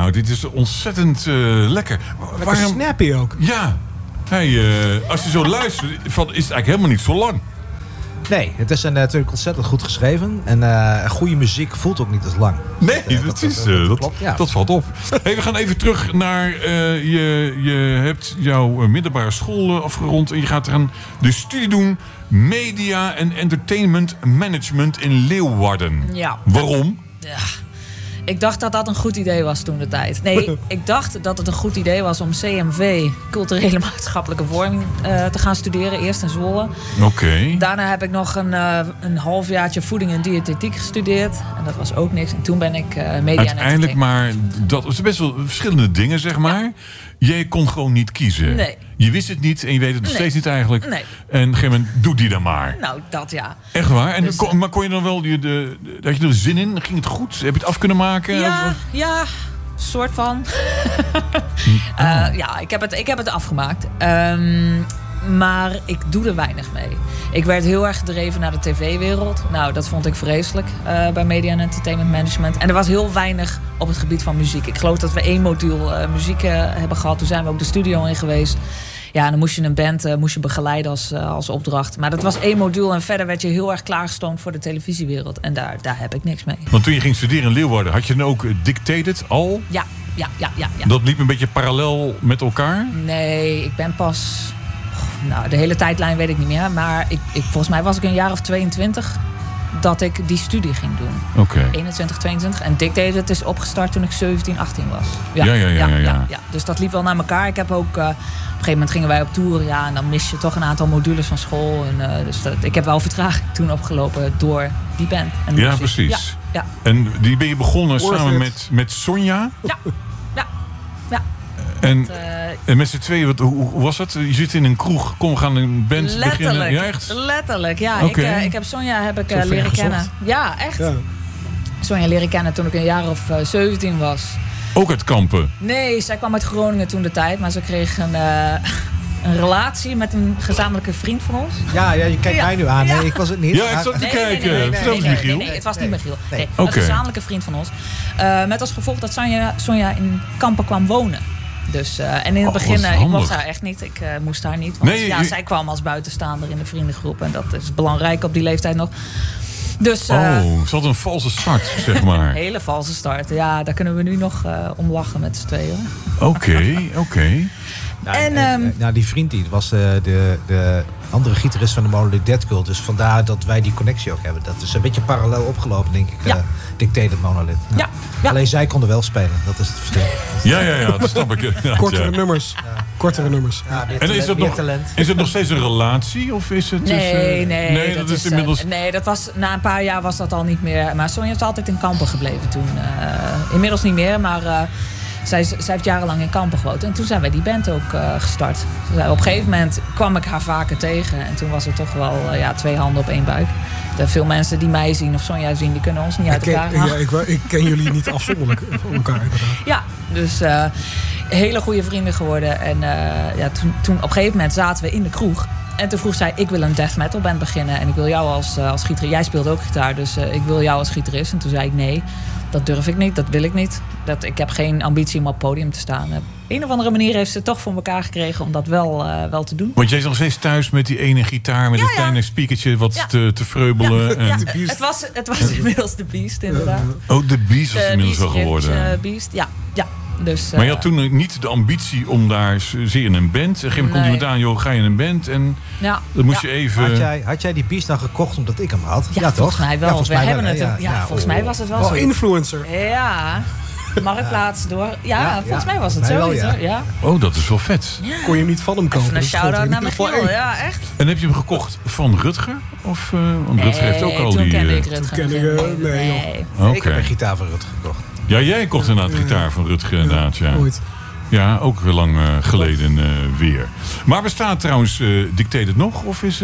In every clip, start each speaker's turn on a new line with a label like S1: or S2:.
S1: Nou, dit is ontzettend lekker.
S2: Lekker snappy ook.
S1: Ja. Hey, als je zo luistert, is het eigenlijk helemaal niet zo lang.
S3: Nee, het is natuurlijk ontzettend goed geschreven. En goede muziek voelt ook niet als lang.
S1: Nee, dat
S3: klopt. Ja.
S1: Dat valt op. Hey, we gaan even terug naar... je hebt jouw middelbare school afgerond... en je gaat eraan de studie doen... Media en Entertainment Management in Leeuwarden.
S4: Ja.
S1: Waarom?
S4: Ja. Ik dacht dat dat een goed idee was toen de tijd. Nee, ik dacht dat het een goed idee was om CMV, culturele maatschappelijke vorming, te gaan studeren. Eerst in Zwolle.
S1: Oké.
S4: Daarna heb ik nog een halfjaartje voeding en diëtetiek gestudeerd. En dat was ook niks. En toen ben ik media
S1: uiteindelijk, maar dat is best wel verschillende dingen, zeg maar. Ja. Jij kon gewoon niet kiezen.
S4: Nee.
S1: Je wist het niet en je weet het nog steeds niet eigenlijk.
S4: Nee.
S1: En op een gegeven moment, doe die dan maar.
S4: Nou, dat ja.
S1: Echt waar? En
S4: Dus,
S1: maar kon je dan wel, had je er zin in? Ging het goed? Heb je het af kunnen maken?
S4: Ja, soort van. Ja, ik heb het afgemaakt. Maar ik doe er weinig mee. Ik werd heel erg gedreven naar de tv-wereld. Nou, dat vond ik vreselijk bij Media en Entertainment Management. En er was heel weinig op het gebied van muziek. Ik geloof dat we 1 moduul muziek hebben gehad. Toen zijn we ook de studio in geweest. Ja, dan moest je een band begeleiden als opdracht. Maar dat was 1 moduul en verder werd je heel erg klaargestoomd voor de televisiewereld. En daar heb ik niks mee.
S1: Want toen je ging studeren in Leeuwarden, had je dan ook Dictated al?
S4: Ja.
S1: Dat liep een beetje parallel met elkaar?
S4: Nee, ik ben pas... Nou, de hele tijdlijn weet ik niet meer. Maar volgens mij was ik een jaar of 22 dat ik die studie ging doen.
S1: Oké.
S4: 21, 22. En Dictated is opgestart toen ik 17, 18 was.
S1: Ja.
S4: Dus dat liep wel naar elkaar. Ik heb ook... op een gegeven moment gingen wij op tour. Ja, en dan mis je toch een aantal modules van school. En, dus ik heb wel vertraging toen opgelopen door die band. En
S1: ja, precies.
S4: Ja.
S1: En die ben je begonnen samen met Sonja?
S4: Ja.
S1: En met z'n tweeën, hoe was het? Je zit in een kroeg, kom, we gaan een band beginnen. Ja, echt?
S4: Letterlijk, ja.
S1: Okay.
S4: Ik heb Sonja leren kennen. Ja, echt. Ja. Sonja leren kennen toen ik een jaar of 17 was.
S1: Ook uit Kampen?
S4: Nee, zij kwam uit Groningen toen de tijd. Maar ze kreeg een relatie met een gezamenlijke vriend van ons.
S3: Ja, je kijkt mij nu aan. Nee, ik was het niet.
S1: Ja, ik zat te kijken. Vertel eens, Michiel.
S4: Nee, het was niet Michiel. Nee,
S1: een
S4: gezamenlijke vriend van ons. Met als gevolg dat Sonja in Kampen kwam wonen. Dus, en in het begin, ik mocht haar echt niet. Ik moest haar niet. Want zij kwam als buitenstaander in de vriendengroep. En dat is belangrijk op die leeftijd nog. Dus,
S1: ze had een valse start, zeg maar.
S4: Een hele valse start. Ja, daar kunnen we nu nog om lachen met z'n tweeën.
S1: Oké.
S3: Nou, die vriend die was de andere gitarist van de Monolith Dead Cult. Dus vandaar dat wij die connectie ook hebben. Dat is een beetje parallel opgelopen, denk ik.
S4: Ja.
S3: Dictated Monolith. Ja. Alleen zij konden wel spelen. Dat is het verschil.
S1: Ja, dat snap ik.
S2: Kortere nummers. Ja. Kortere nummers.
S3: Ja,
S1: en is het nog steeds een relatie? Of is het
S4: Nee,
S1: dat is inmiddels...
S4: Nee, dat was, na een paar jaar was dat al niet meer. Maar Sonja is altijd in Kampen gebleven toen. Inmiddels niet meer, maar... Zij heeft jarenlang in Kampen gewoond. En toen zijn wij die band ook gestart. Dus op een gegeven moment kwam ik haar vaker tegen. En toen was het toch wel 2 handen op 1 buik. Veel mensen die mij zien of Sonja zien, die kunnen ons niet uit elkaar halen.
S2: Ik ken jullie niet afzonderlijk van elkaar inderdaad.
S4: Ja, dus hele goede vrienden geworden. En toen op een gegeven moment zaten we in de kroeg. En toen vroeg zij, ik wil een death metal band beginnen. En ik wil jou als gitarist. Jij speelt ook gitaar, dus ik wil jou als gitarist. En toen zei ik nee. Dat durf ik niet, dat wil ik niet. Ik heb geen ambitie om op het podium te staan. Op een of andere manier heeft ze het toch voor elkaar gekregen om dat wel te doen.
S1: Want jij is nog steeds thuis met die ene gitaar, met een kleine speakertje wat te vreubelen.
S4: Ja, het was inmiddels de Beast, inderdaad.
S1: Oh, de Beast was inmiddels wel geworden.
S4: Beast, ja. Dus,
S1: maar je had toen niet de ambitie om daar zeer in een band. Op een gegeven moment komt iemand aan, joh, ga je in een band? En dan moest je even...
S3: Had jij die Beast dan gekocht omdat ik hem had?
S4: Ja, volgens mij wel.
S3: Volgens mij
S4: hebben het. Volgens mij was het wel zo.
S2: Influencer.
S4: Ja. Marktplaats door. Ja, volgens mij was het zoiets. Ja.
S1: Oh, dat is wel vet.
S4: Ja.
S2: Kon je hem niet van hem kopen?
S4: Even een shout-out naar Michiel. Ja, echt.
S1: En heb je hem gekocht van Rutger? Of, want Rutger heeft ook al die...
S4: kende ik Rutger.
S3: Nee. Ik heb een gitaar van Rutger gekocht.
S1: Ja, jij kocht inderdaad gitaar van Rutger, inderdaad. Ja.
S2: Ooit.
S1: Ja, ook lang geleden weer. Maar bestaat trouwens Dictated nog? Of is het,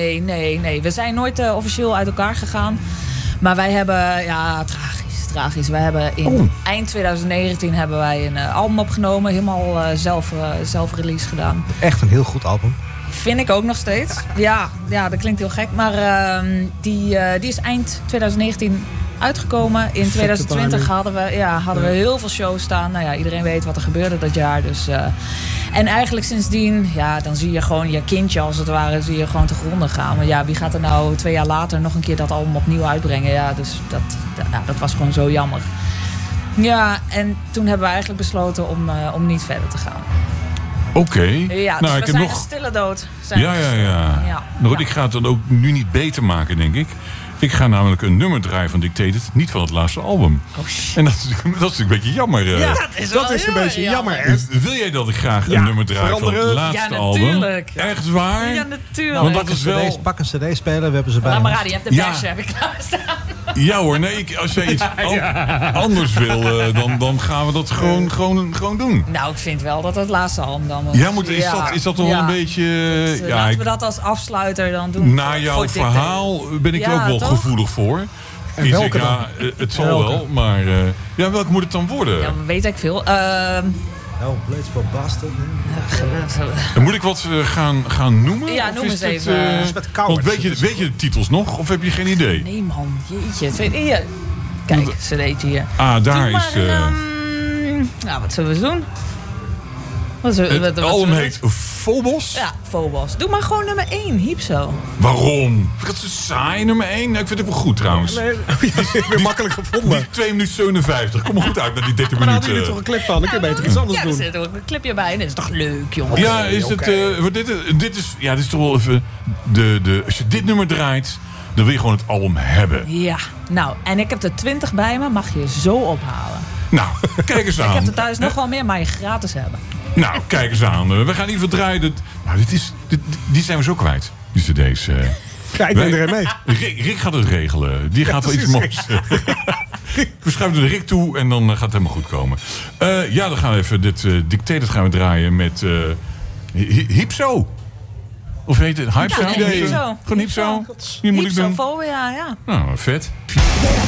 S4: Nee. We zijn nooit officieel uit elkaar gegaan. Maar wij hebben, tragisch. Wij hebben eind 2019 hebben wij een album opgenomen. Helemaal zelf release gedaan.
S3: Echt een heel goed album.
S4: Vind ik ook nog steeds. Ja, dat klinkt heel gek. Maar die is eind 2019 uitgekomen. In 2020 hadden we heel veel shows staan. Nou ja, iedereen weet wat er gebeurde dat jaar. Dus, en eigenlijk sindsdien, dan zie je gewoon je kindje als het ware, zie je gewoon te gronden gaan. Maar ja, wie gaat er nou 2 jaar later nog een keer dat album opnieuw uitbrengen? Ja, dus dat was gewoon zo jammer. Ja, en toen hebben we eigenlijk besloten om niet verder te gaan.
S1: Oké.
S4: Ja, dus
S1: nou,
S4: we zijn een stille dood.
S1: Ja. Nou, ik ga het dan ook nu niet beter maken, denk ik. Ik ga namelijk een nummer draaien van Dictated, niet van het laatste album.
S4: Oh shit.
S1: En dat is natuurlijk een beetje jammer.
S2: Ja, dat is een beetje jammer.
S1: Wil jij dat ik graag een nummer draai van het laatste album?
S4: Natuurlijk.
S1: Echt waar?
S4: Ja, natuurlijk.
S1: Want dat is wel...
S3: Pak een cd-speler, we hebben ze bij.
S4: Laat maar raden, je hebt de versie, heb ik klaarstaan.
S1: Ja hoor, nee, als jij iets anders wil, dan gaan we dat gewoon doen.
S4: Nou, ik vind wel dat het laatste album dan was.
S1: Ja, is dat toch wel een beetje...
S4: laten we dat als afsluiter dan doen.
S1: Na jouw verhaal ben ik er ook wel gevoelig voor.
S2: En welke dan?
S1: Het zal wel, maar... welke moet het dan worden?
S4: Ja, weet ik veel.
S3: Blades for Boston.
S1: Moet ik wat gaan noemen?
S4: Ja, noem eens even.
S1: Want weet je de titels nog? Of heb je geen idee?
S4: Nee man, jeetje. Hier. Kijk, cd'tje hier.
S1: Ah, daar is...
S4: Nou, wat zullen we doen?
S1: Het album heet Phobos?
S4: Ja, Phobos. Doe maar gewoon nummer 1, Hypso.
S1: Waarom? Ik had zo saai, nummer 1. Nou, ik vind het wel goed trouwens.
S2: Nee, weer makkelijk gevonden.
S1: Die 2 minuten 57. Kom maar goed uit met die 13
S2: Maar daar
S1: minuten.
S2: hadden jullie toch een clip van? Dan kun je beter iets anders
S4: Ja,
S2: doen.
S4: er zit ook een clipje bij. Dat is toch leuk, jongen?
S1: Ja, is het... Dit is toch wel even... Als je dit nummer draait, dan wil je gewoon het album hebben.
S4: Ja, nou, en ik heb er 20 bij me. Mag je zo ophalen.
S1: Nou, kijk eens aan.
S4: Ik heb er thuis nog wel meer, maar je gratis hebben.
S1: Nou, kijk eens aan. We gaan in ieder geval draaien. Die zijn we zo kwijt. Die cd's.
S2: Ja, ik neem er een mee.
S1: Rick gaat het regelen. Die gaat wel iets moois. We schuiven de Rick toe en dan gaat het helemaal goed komen. Dan gaan we even dit Dictated gaan we draaien met Hypso. Of heet het Hypso?
S4: Ja, Hypso.
S1: Gewoon Hypso. Hier moet ik doen.
S4: Hypsofobia, ja.
S1: Nou, vet.